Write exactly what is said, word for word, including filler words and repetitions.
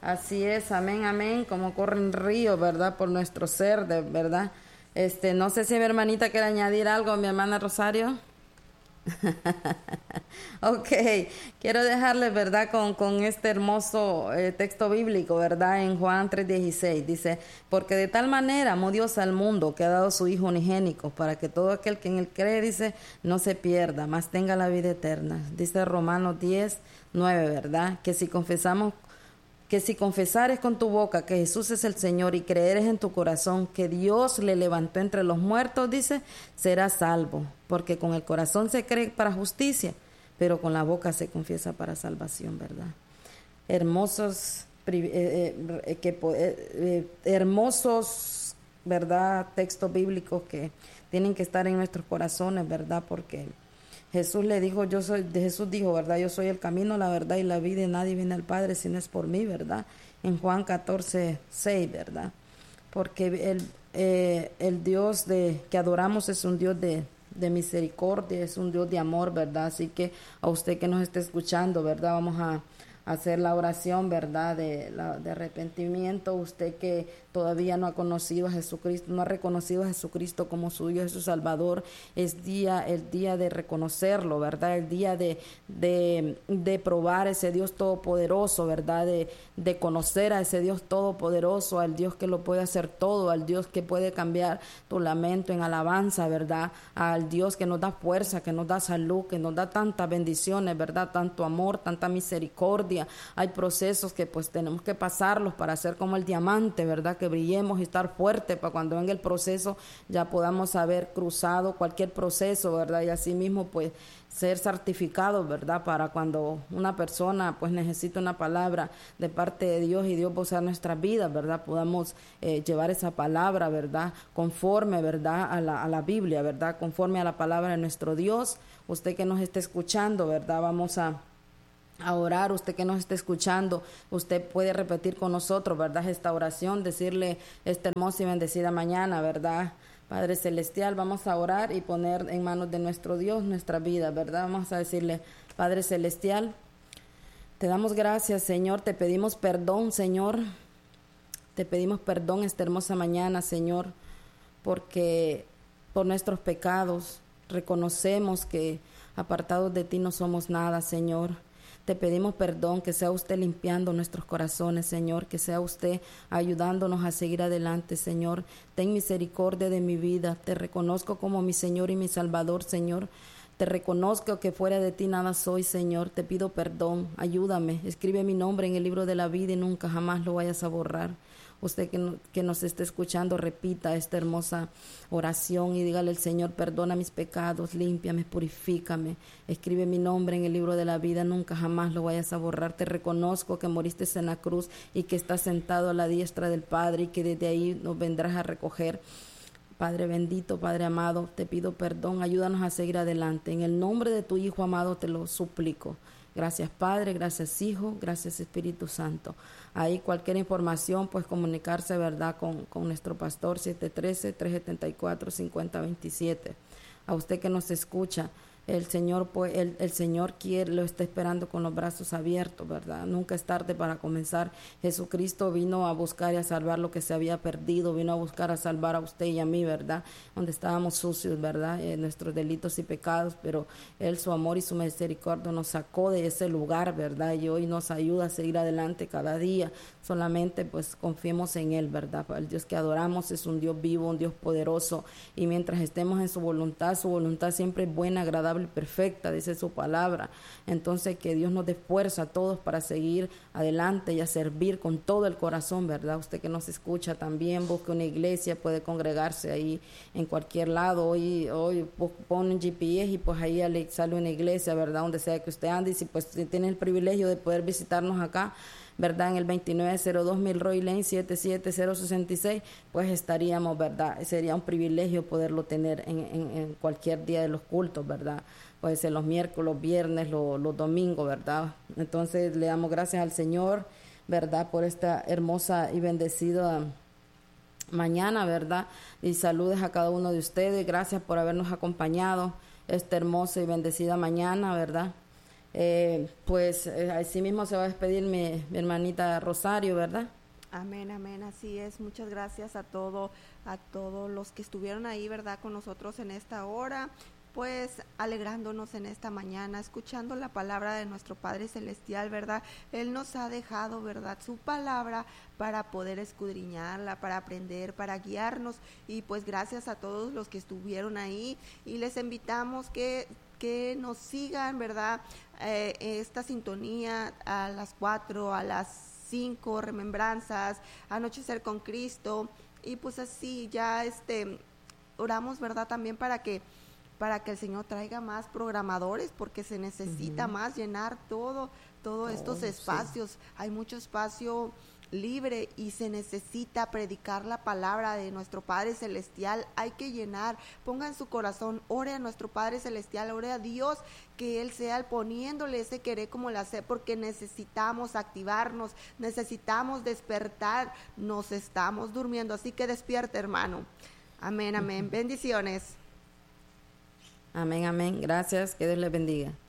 Así es, amén, amén, como corren ríos, ¿verdad? Por nuestro ser, de verdad. Este, no sé si mi hermanita quiere añadir algo, mi hermana Rosario. Ok, quiero dejarles, ¿verdad? Con, con este hermoso eh, texto bíblico, ¿verdad? En Juan tres dieciséis dice, porque de tal manera amó Dios al mundo que ha dado su Hijo unigénico, para que todo aquel que en él cree, dice, no se pierda, mas tenga la vida eterna. Dice Romanos diez nueve, ¿verdad? Que si confesamos que si confesares con tu boca que Jesús es el Señor y creeres en tu corazón que Dios le levantó entre los muertos, dice, serás salvo, porque con el corazón se cree para justicia, pero con la boca se confiesa para salvación, ¿verdad? Hermosos, eh, eh, que, eh, eh, hermosos, ¿verdad? Textos bíblicos que tienen que estar en nuestros corazones, ¿verdad? Porque Jesús le dijo, yo soy, Jesús dijo, ¿verdad? Yo soy el camino, la verdad y la vida, y nadie viene al Padre si no es por mí, ¿verdad? En Juan catorce seis, ¿verdad? Porque el, eh, el Dios de, que adoramos es un Dios de, de misericordia, es un Dios de amor, ¿verdad? Así que a usted que nos esté escuchando, ¿verdad? Vamos a hacer la oración, ¿verdad? De, la, de arrepentimiento. Usted que todavía no ha conocido a Jesucristo, no ha reconocido a Jesucristo como suyo, es su Salvador, es día, el día de reconocerlo, ¿verdad? El día de, de, de probar ese Dios todopoderoso, ¿verdad? De, de conocer a ese Dios todopoderoso, al Dios que lo puede hacer todo, al Dios que puede cambiar tu lamento en alabanza, ¿verdad? Al Dios que nos da fuerza, que nos da salud, que nos da tantas bendiciones, ¿verdad? Tanto amor, tanta misericordia. Hay procesos que pues tenemos que pasarlos para ser como el diamante, ¿verdad? Que brillemos y estar fuerte para cuando venga el proceso ya podamos haber cruzado cualquier proceso, ¿verdad? Y así mismo pues ser certificado, ¿verdad? Para cuando una persona pues necesita una palabra de parte de Dios y Dios posea nuestras vidas, ¿verdad? Podamos eh, llevar esa palabra, ¿verdad? Conforme, ¿verdad? A la, a la Biblia, ¿verdad? Conforme a la palabra de nuestro Dios. Usted que nos esté escuchando, ¿verdad? Vamos a a orar. Usted que nos esté escuchando, usted puede repetir con nosotros, ¿verdad? Esta oración, decirle esta hermosa y bendecida mañana, ¿verdad? Padre Celestial, vamos a orar y poner en manos de nuestro Dios nuestra vida, ¿verdad? Vamos a decirle, Padre Celestial, te damos gracias, Señor, te pedimos perdón, Señor, te pedimos perdón esta hermosa mañana, Señor, porque por nuestros pecados reconocemos que apartados de ti no somos nada, Señor. Te pedimos perdón, que sea usted limpiando nuestros corazones, Señor, que sea usted ayudándonos a seguir adelante, Señor. Ten misericordia de mi vida, te reconozco como mi Señor y mi Salvador, Señor. Te reconozco que fuera de ti nada soy, Señor. Te pido perdón, ayúdame. Escribe mi nombre en el libro de la vida y nunca jamás lo vayas a borrar. Usted que, no, que nos esté escuchando, repita esta hermosa oración y dígale al Señor, perdona mis pecados, límpiame, purifícame, escribe mi nombre en el libro de la vida, nunca jamás lo vayas a borrar. Te reconozco que moriste en la cruz y que estás sentado a la diestra del Padre y que desde ahí nos vendrás a recoger. Padre bendito, Padre amado, te pido perdón, ayúdanos a seguir adelante. En el nombre de tu Hijo amado te lo suplico. Gracias Padre, gracias Hijo, gracias Espíritu Santo. Ahí cualquier información, pues comunicarse, ¿verdad? Con, con nuestro pastor siete uno tres, tres siete cuatro, cinco cero dos siete. A usted que nos escucha, el Señor, pues, el, el Señor quiere, lo está esperando con los brazos abiertos, ¿verdad? Nunca es tarde para comenzar. Jesucristo vino a buscar y a salvar lo que se había perdido, vino a buscar a salvar a usted y a mí, ¿verdad? Donde estábamos sucios, ¿verdad? Eh, nuestros delitos y pecados, pero Él, su amor y su misericordia nos sacó de ese lugar, ¿verdad? Y hoy nos ayuda a seguir adelante cada día. Solamente, pues, confiemos en Él, ¿verdad? El Dios que adoramos es un Dios vivo, un Dios poderoso, y mientras estemos en su voluntad, su voluntad siempre es buena, agradable y perfecta, dice su palabra. Entonces que Dios nos dé fuerza a todos para seguir adelante y a servir con todo el corazón, ¿verdad? Usted que nos escucha también, busque una iglesia, puede congregarse ahí en cualquier lado. Hoy, hoy pone un G P S y pues ahí le sale una iglesia, ¿verdad? Donde sea que usted ande, y si pues tiene el privilegio de poder visitarnos acá, ¿verdad? En el veintinueve cero dos Milroy Lane siete siete cero seis seis, pues estaríamos, ¿verdad? Sería un privilegio poderlo tener en, en, en cualquier día de los cultos, ¿verdad? Puede ser los miércoles, los viernes, los, los domingos, ¿verdad? Entonces le damos gracias al Señor, ¿verdad? Por esta hermosa y bendecida mañana, ¿verdad? Y saludes a cada uno de ustedes. Gracias por habernos acompañado esta hermosa y bendecida mañana, ¿verdad? Eh, pues eh, así mismo se va a despedir mi, mi hermanita Rosario, ¿verdad? Amén, amén, así es. Muchas gracias a todo, a todos los que estuvieron ahí, ¿verdad?, con nosotros en esta hora, pues alegrándonos en esta mañana, escuchando la palabra de nuestro Padre Celestial, ¿verdad? Él nos ha dejado, ¿verdad?, su palabra para poder escudriñarla, para aprender, para guiarnos, y pues gracias a todos los que estuvieron ahí, y les invitamos que que nos sigan, ¿verdad?, eh, esta sintonía a las cuatro, a las cinco, remembranzas, anochecer con Cristo, y pues así ya este oramos, ¿verdad?, también para que para que el Señor traiga más programadores, porque se necesita uh-huh. más llenar todo, todos oh, estos espacios, sí. Hay mucho espacio libre y se necesita predicar la palabra de nuestro Padre Celestial, hay que llenar, ponga en su corazón, ore a nuestro Padre Celestial, ore a Dios, que Él sea el poniéndole ese querer como la sed, porque necesitamos activarnos, necesitamos despertar, nos estamos durmiendo, así que despierta, hermano. Amén, amén, bendiciones. Amén, amén, gracias, que Dios les bendiga.